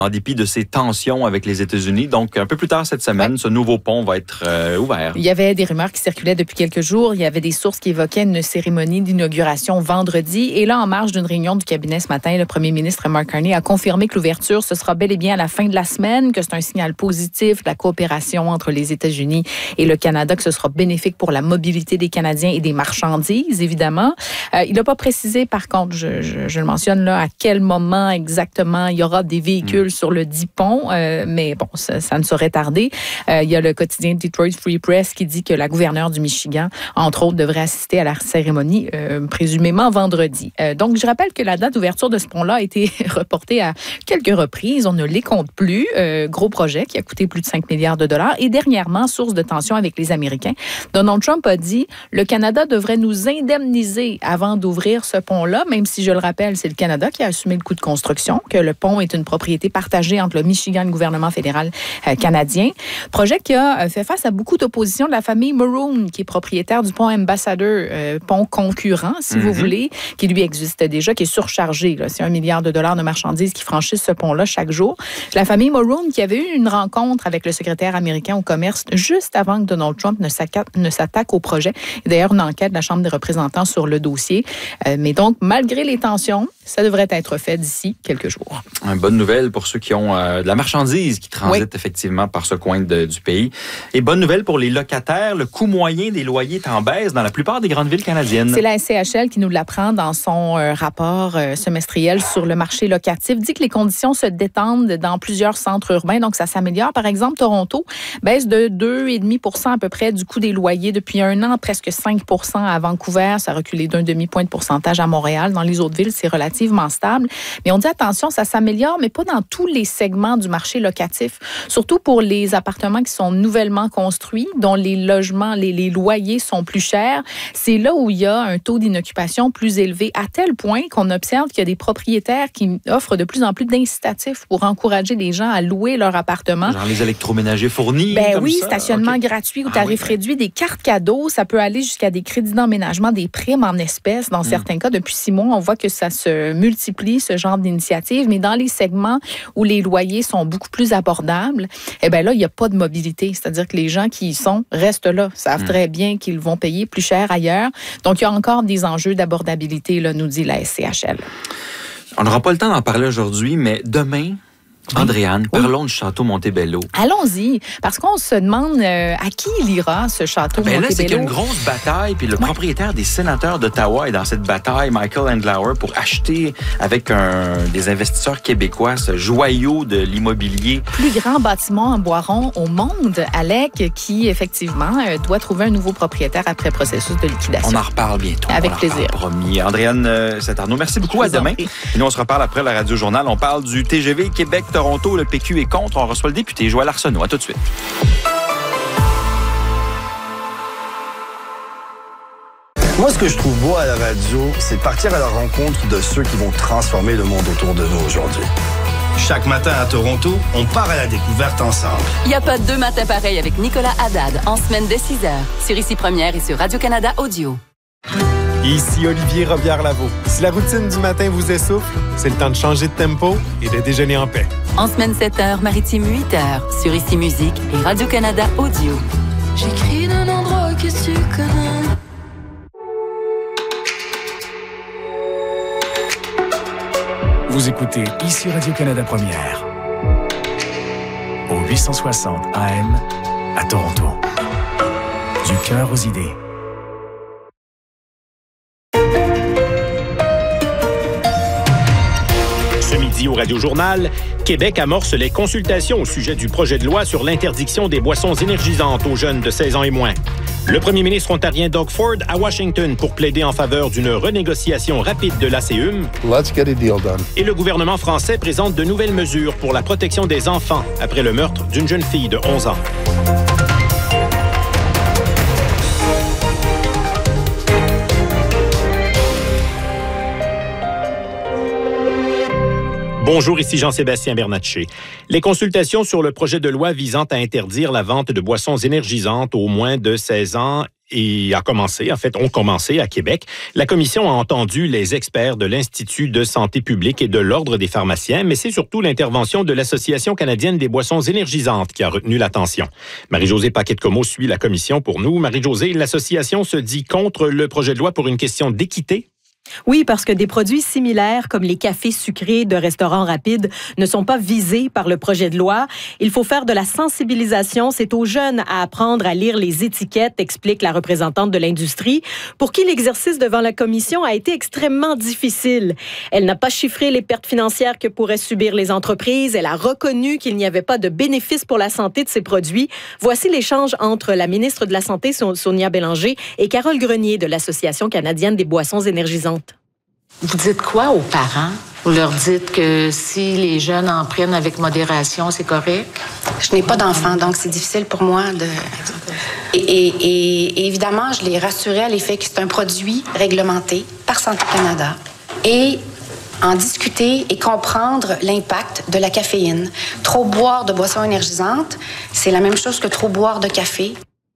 en dépit de ces tensions avec les États-Unis. Donc, un peu plus tard cette semaine, ce nouveau pont va être ouvert. Il y avait des rumeurs qui circulaient depuis quelques jours. Il y avait des sources qui évoquaient une cérémonie d'inauguration vendredi. Et là, en marge d'une réunion du cabinet ce matin, le premier ministre Mark Carney a confirmé que l'ouverture, ce sera bel et bien à la fin de la semaine, que c'est un signal positif de la coopération entre les États-Unis et le Canada, que ce sera bénéfique pour la mobilité des Canadiens et des marchandises, évidemment. Il n'a pas précisé, par contre, je le mentionne là, à quel moment exactement il y aura des véhicules sur le dit pont, mais bon, ça ne saurait tarder. Il y a le quotidien Detroit Free Press qui dit que la gouverneure du Michigan, entre autres, devrait assister à la cérémonie, présumément vendredi. Donc, je rappelle que la date d'ouverture de ce pont-là a été reportée à quelques reprises. On ne les compte plus. Gros projet qui a coûté plus de 5 milliards de dollars. Et dernièrement, source de tension avec les Américains, Donald Trump a dit « Le Canada devrait nous indemniser avant d'ouvrir ce pont-là, même si, je le rappelle, c'est le Canada qui a assumé le coût de construction, que le pont est une propriété partagée entre le Michigan et le gouvernement fédéral canadien. Projet qui a fait face à beaucoup d'opposition de la famille Maroon, qui est propriétaire du pont Ambassador, pont concurrent, si vous voulez, qui lui existe déjà, qui est surchargé. Là. C'est 1 milliard de dollars de marchandises qui franchissent ce pont-là chaque jour. La famille Maroon qui avait eu une rencontre avec le secrétaire américain au commerce juste avant que Donald Trump ne s'attaque au projet. Il y a d'ailleurs une enquête de la Chambre des représentants sur le dossier. Mais donc, malgré les tensions, ça devrait être fait d'ici quelques jours. Une bonne nouvelle pour ceux qui ont de la marchandise qui transite effectivement par ce coin du pays. Et bonne nouvelle pour les locataires, le coût moyen des loyers est en baisse dans la plupart des grandes villes canadiennes. C'est la SCHL qui nous l'apprend dans son rapport semestriel sur le marché locatif. Dit que les conditions se détendent dans plusieurs centres urbains, donc ça s'améliore. Par exemple, Toronto baisse de 2,5% à peu près du coût des loyers depuis un an, presque 5% à Vancouver. Ça a reculé d'un demi-point de pourcentage à Montréal. Dans les autres villes, c'est relativement stable. Mais on dit attention, ça s'améliore, mais pas dans tous les segments du marché locatif. Surtout pour les appartements qui sont nouvellement construits, dont les logements, les loyers sont plus chers. C'est là où il y a un taux d'inoccupation plus élevé, à tel point qu'on observe qu'il y a des propriétaires qui offrent de plus en plus d'incitatifs pour encourager les gens à louer leur appartement. Genre les électroménagers fournis, comme oui, ça. stationnement gratuit ou tarif réduit, des cartes cadeaux. Ça peut aller jusqu'à des crédits d'emménagement, des primes en espèces. Dans certains cas, depuis 6 mois, on voit que ça se multiplie, ce genre d'initiative. Mais dans les segments où les loyers sont beaucoup plus abordables, là, il n'y a pas de mobilité. C'est-à-dire que les gens qui y sont restent là, savent très bien qu'ils vont payer plus cher ailleurs. Donc, il y a encore des enjeux d'abordabilité, là, nous dit la SCHL. On n'aura pas le temps d'en parler aujourd'hui, mais demain... Andréane, parlons du château Montebello. Allons-y, parce qu'on se demande à qui il ira, ce château Montebello. Là, c'est qu'il y a une grosse bataille, puis le propriétaire des sénateurs d'Ottawa est dans cette bataille, Michael Andlauer, pour acheter avec des investisseurs québécois ce joyau de l'immobilier. Plus grand bâtiment en bois rond au monde, Alec, qui effectivement doit trouver un nouveau propriétaire après processus de liquidation. On en reparle bientôt. Avec plaisir. Promis. Andréane Saint-Arnaud, merci beaucoup. À demain. Et nous, on se reparle après la Radio Journal. On parle du TGV Québec-Toronto. Le PQ est contre. On reçoit le député Joël Arsenault. À tout de suite. Moi, ce que je trouve beau à la radio, c'est de partir à la rencontre de ceux qui vont transformer le monde autour de nous aujourd'hui. Chaque matin à Toronto, on part à la découverte ensemble. Il n'y a pas deux matins pareils avec Nicolas Haddad en semaine dès 6h sur Ici Première et sur Radio-Canada Audio. Ici Olivier Robillard-Lavaux. Si la routine du matin vous essouffle, c'est le temps de changer de tempo et de déjeuner en paix. En semaine 7h, Maritime 8h sur Ici Musique et Radio-Canada Audio. J'écris d'un endroit que tu connais. Vous écoutez Ici Radio-Canada Première. Au 860 AM à Toronto. Du cœur aux idées. Ce midi au Radio-Journal, Québec amorce les consultations au sujet du projet de loi sur l'interdiction des boissons énergisantes aux jeunes de 16 ans et moins. Le premier ministre ontarien Doug Ford à Washington pour plaider en faveur d'une renégociation rapide de l'ACUM. Let's get a deal done. Et le gouvernement français présente de nouvelles mesures pour la protection des enfants après le meurtre d'une jeune fille de 11 ans. Bonjour, ici Jean-Sébastien Bernatchez. Les consultations sur le projet de loi visant à interdire la vente de boissons énergisantes aux moins de 16 ans ont commencé à Québec. La commission a entendu les experts de l'Institut de santé publique et de l'Ordre des pharmaciens, mais c'est surtout l'intervention de l'Association canadienne des boissons énergisantes qui a retenu l'attention. Marie-Josée Paquet-Comeau suit la commission pour nous. Marie-Josée, l'association se dit contre le projet de loi pour une question d'équité? Oui, parce que des produits similaires comme les cafés sucrés de restaurants rapides ne sont pas visés par le projet de loi. Il faut faire de la sensibilisation. C'est aux jeunes à apprendre à lire les étiquettes, explique la représentante de l'industrie, pour qui l'exercice devant la commission a été extrêmement difficile. Elle n'a pas chiffré les pertes financières que pourraient subir les entreprises. Elle a reconnu qu'il n'y avait pas de bénéfice pour la santé de ces produits. Voici l'échange entre la ministre de la Santé, Sonia Bélanger, et Carole Grenier de l'Association canadienne des boissons énergisantes. Vous dites quoi aux parents? Vous leur dites que si les jeunes en prennent avec modération, c'est correct? Je n'ai pas d'enfant, donc c'est difficile pour moi de... Et évidemment, je les rassurais à l'effet que c'est un produit réglementé par Santé Canada. Et en discuter et comprendre l'impact de la caféine. Trop boire de boissons énergisantes, c'est la même chose que trop boire de café.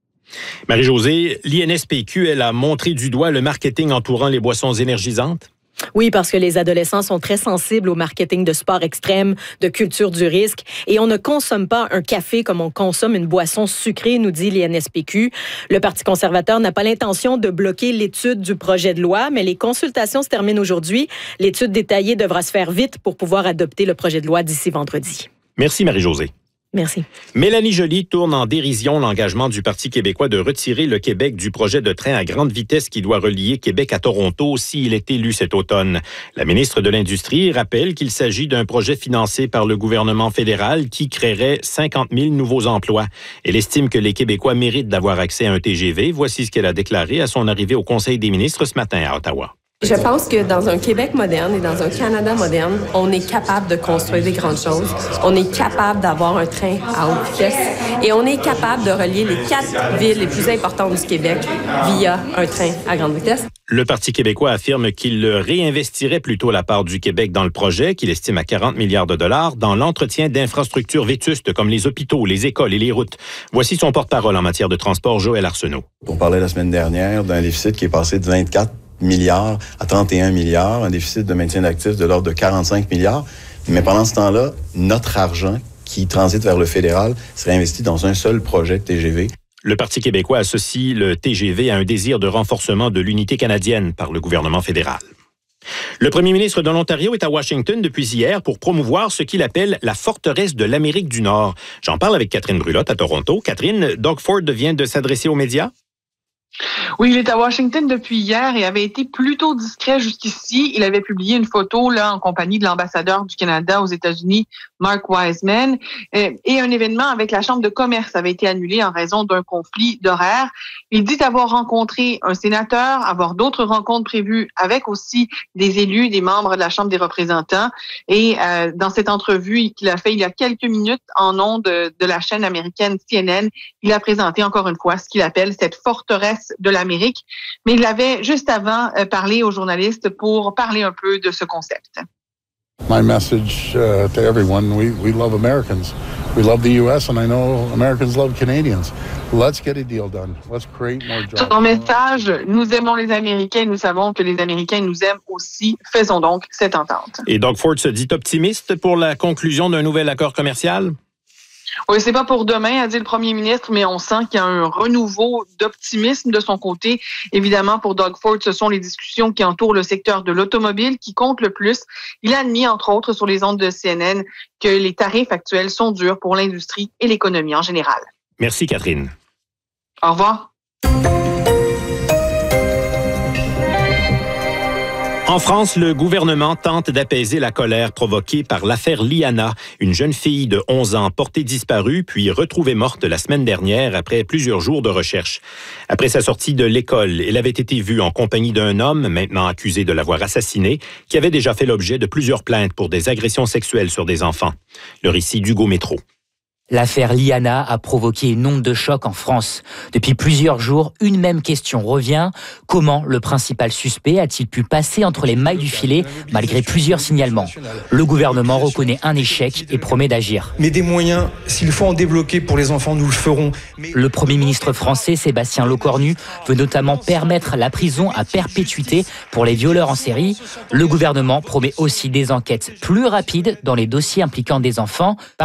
Marie-Josée, l'INSPQ, elle a montré du doigt le marketing entourant les boissons énergisantes? Oui, parce que les adolescents sont très sensibles au marketing de sport extrême, de culture du risque. Et on ne consomme pas un café comme on consomme une boisson sucrée, nous dit l'INSPQ. Le Parti conservateur n'a pas l'intention de bloquer l'étude du projet de loi, mais les consultations se terminent aujourd'hui. L'étude détaillée devra se faire vite pour pouvoir adopter le projet de loi d'ici vendredi. Merci, Marie-Josée. Merci. Mélanie Joly tourne en dérision l'engagement du Parti québécois de retirer le Québec du projet de train à grande vitesse qui doit relier Québec à Toronto s'il est élu cet automne. La ministre de l'Industrie rappelle qu'il s'agit d'un projet financé par le gouvernement fédéral qui créerait 50 000 nouveaux emplois. Elle estime que les Québécois méritent d'avoir accès à un TGV. Voici ce qu'elle a déclaré à son arrivée au Conseil des ministres ce matin à Ottawa. Je pense que dans un Québec moderne et dans un Canada moderne, on est capable de construire des grandes choses. On est capable d'avoir un train à haute vitesse et on est capable de relier les 4 villes les plus importantes du Québec via un train à grande vitesse. Le Parti québécois affirme qu'il réinvestirait plutôt la part du Québec dans le projet, qu'il estime à 40 milliards de dollars, dans l'entretien d'infrastructures vétustes comme les hôpitaux, les écoles et les routes. Voici son porte-parole en matière de transport, Joël Arsenault. On parlait la semaine dernière d'un déficit qui est passé de 24 milliards à 31 milliards, un déficit de maintien d'actifs de l'ordre de 45 milliards. Mais pendant ce temps-là, notre argent qui transite vers le fédéral serait investi dans un seul projet de TGV. Le Parti québécois associe le TGV à un désir de renforcement de l'unité canadienne par le gouvernement fédéral. Le premier ministre de l'Ontario est à Washington depuis hier pour promouvoir ce qu'il appelle la forteresse de l'Amérique du Nord. J'en parle avec Catherine Brulotte à Toronto. Catherine, Doug Ford vient de s'adresser aux médias? Oui, il est à Washington depuis hier et avait été plutôt discret jusqu'ici. Il avait publié une photo là en compagnie de l'ambassadeur du Canada aux États-Unis, Mark Wiseman, et un événement avec la Chambre de commerce avait été annulé en raison d'un conflit d'horaire. Il dit avoir rencontré un sénateur, avoir d'autres rencontres prévues avec aussi des élus, des membres de la Chambre des représentants. Et dans cette entrevue qu'il a fait il y a quelques minutes en ondes de la chaîne américaine CNN, il a présenté encore une fois ce qu'il appelle cette forteresse de l'Amérique. Mais il avait juste avant parlé aux journalistes pour parler un peu de ce concept. My message to everyone, we love Americans. We love the U.S. and I know Americans love Canadians. Let's get a deal done. Let's create more jobs. Son message, nous aimons les Américains, nous savons que les Américains nous aiment aussi. Faisons donc cette entente. Et Doug Ford se dit optimiste pour la conclusion d'un nouvel accord commercial? Oui, c'est pas pour demain, a dit le premier ministre, mais on sent qu'il y a un renouveau d'optimisme de son côté. Évidemment, pour Doug Ford, ce sont les discussions qui entourent le secteur de l'automobile qui comptent le plus. Il a admis, entre autres, sur les ondes de CNN, que les tarifs actuels sont durs pour l'industrie et l'économie en général. Merci, Catherine. Au revoir. En France, le gouvernement tente d'apaiser la colère provoquée par l'affaire Liana, une jeune fille de 11 ans portée disparue puis retrouvée morte la semaine dernière après plusieurs jours de recherche. Après sa sortie de l'école, elle avait été vue en compagnie d'un homme, maintenant accusé de l'avoir assassinée, qui avait déjà fait l'objet de plusieurs plaintes pour des agressions sexuelles sur des enfants. Le récit d'Hugo Métro. L'affaire Liana a provoqué une onde de choc en France. Depuis plusieurs jours, une même question revient. Comment le principal suspect a-t-il pu passer entre les mailles du filet malgré plusieurs signalements? Le gouvernement reconnaît un échec et promet d'agir. Mais des moyens, s'il faut en débloquer pour les enfants, nous le ferons. Le Premier ministre français, Sébastien Lecornu, veut notamment permettre la prison à perpétuité pour les violeurs en série. Le gouvernement promet aussi des enquêtes plus rapides dans les dossiers impliquant des enfants.